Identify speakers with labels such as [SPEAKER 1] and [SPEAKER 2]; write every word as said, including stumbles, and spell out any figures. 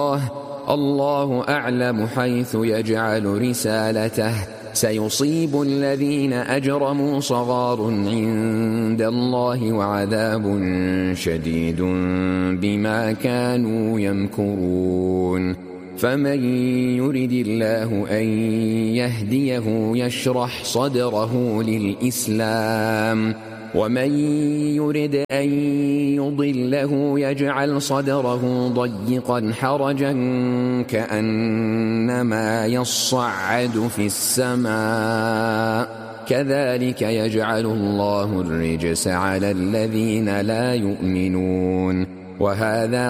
[SPEAKER 1] الله أعلم حيث يجعل رسالته سيصيب الذين أجرموا صغار عند الله وعذاب شديد بما كانوا يمكرون فمن يرد الله أن يهديه يشرح صدره للإسلام ومن يرد أن يضله يجعل صدره ضيقا حرجا كأنما يصعد في السماء كذلك يجعل الله الرجس على الذين لا يؤمنون وهذا